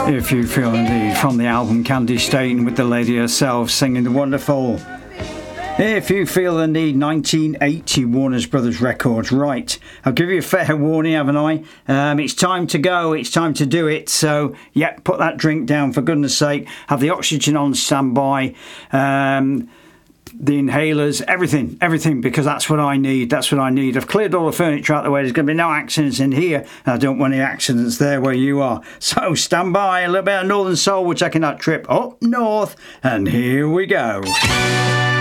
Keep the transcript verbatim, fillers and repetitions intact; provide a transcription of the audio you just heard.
If You Feel the Need, from the album Candy Stain, with the lady herself singing the wonderful If You Feel the Need, nineteen eighty, Warner Brothers Records. Right, I'll give you a fair warning, haven't I? Um, it's time to go, it's time to do it. So, yeah, put that drink down for goodness sake. Have the oxygen on standby. Um... the inhalers, everything, everything, because that's what I need, that's what I need. I've cleared all the furniture out the way, there's going to be no accidents in here, and I don't want any accidents there where you are. So stand by, a little bit of Northern Soul, we're taking that trip up north, and here we go.